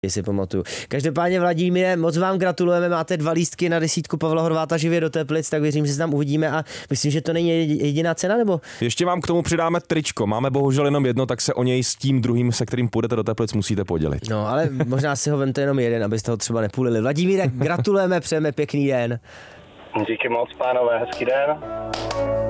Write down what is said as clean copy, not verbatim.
si pamatuju. Každopádně Vladimíre, moc vám gratulujeme, máte 2 lístky na 10 Pavla Horváta živě do Teplic, tak věřím, že se tam uvidíme a myslím, že to není jediná cena, nebo? Ještě vám k tomu přidáme tričko, máme bohužel jenom jedno, tak se o něj s tím druhým, se kterým půjdete do Teplic, musíte podělit. No, ale možná si ho vemte jenom jeden, abyste ho třeba nepůlili. Vladimíre, gratulujeme, přejeme pěkný den. Díky moc, pánové, hezký den.